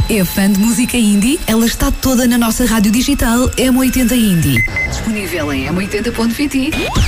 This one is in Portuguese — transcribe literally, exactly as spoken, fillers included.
É fã de música indie? Ela está toda na nossa rádio digital M oitenta Indie. Disponível em m oitenta ponto pt.